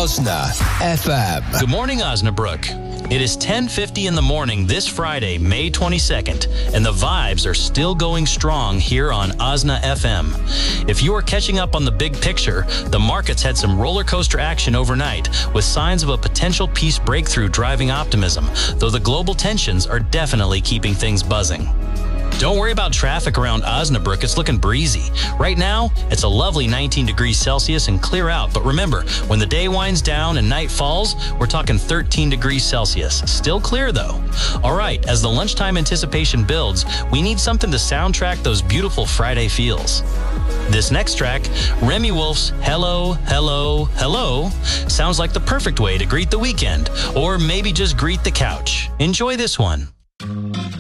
Osna FM. Good morning, Osnabrook. It is 10:50 in the morning this Friday, May 22nd, and the vibes are still going strong here on Osna FM. If you are catching up on the big picture, the markets had some roller coaster action overnight with signs of a potential peace breakthrough driving optimism, though the global tensions are definitely keeping things buzzing. Don't worry about traffic around Osnabrook. It's looking breezy. Right now, it's a lovely 19 degrees Celsius and clear out. But remember, when the day winds down and night falls, we're talking 13 degrees Celsius. Still clear, though. All right, as the lunchtime anticipation builds, we need something to soundtrack those beautiful Friday feels. This next track, Remy Wolf's Hello, Hello, Hello, sounds like the perfect way to greet the weekend, or maybe just greet the couch. Enjoy this one.